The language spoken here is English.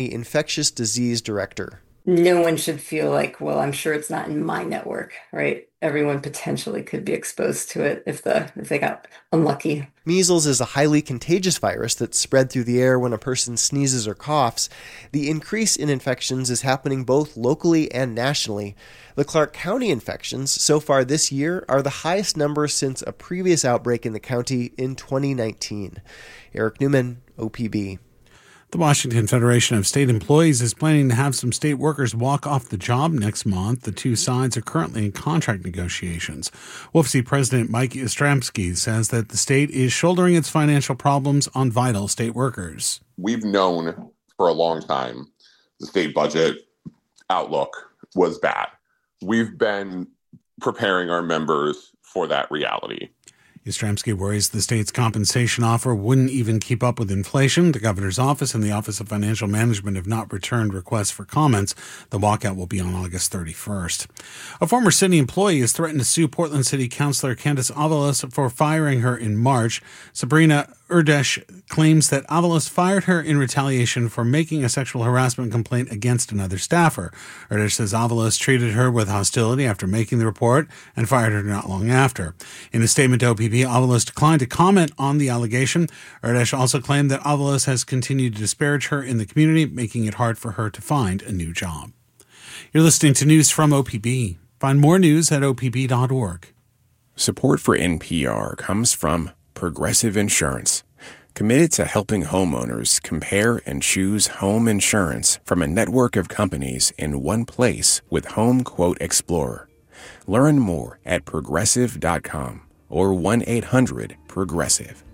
infectious disease director. No one should feel like, well, I'm sure it's not in my network, right? Everyone potentially could be exposed to it if they got unlucky. Measles is a highly contagious virus that's spread through the air when a person sneezes or coughs. The increase in infections is happening both locally and nationally. The Clark County infections so far this year are the highest number since a previous outbreak in the county in 2019. Eric Newman, OPB. The Washington Federation of State Employees is planning to have some state workers walk off the job next month. The two sides are currently in contract negotiations. WFSE President Mike Yastrzemski says that the state is shouldering its financial problems on vital state workers. We've known for a long time the state budget outlook was bad. We've been preparing our members for that reality. Yastrzemski worries the state's compensation offer wouldn't even keep up with inflation. The governor's office and the Office of Financial Management have not returned requests for comments. The walkout will be on August 31st. A former city employee has threatened to sue Portland City Councilor Candace Avalos for firing her in March. Sabrina Urdesh claims that Avalos fired her in retaliation for making a sexual harassment complaint against another staffer. Urdesh says Avalos treated her with hostility after making the report and fired her not long after. In a statement to OPB, Avalos declined to comment on the allegation. Urdesh also claimed that Avalos has continued to disparage her in the community, making it hard for her to find a new job. You're listening to news from OPB. Find more news at opb.org. Support for NPR comes from Progressive Insurance, committed to helping homeowners compare and choose home insurance from a network of companies in one place with Home Quote Explorer. Learn more at progressive.com or 1-800-PROGRESSIVE.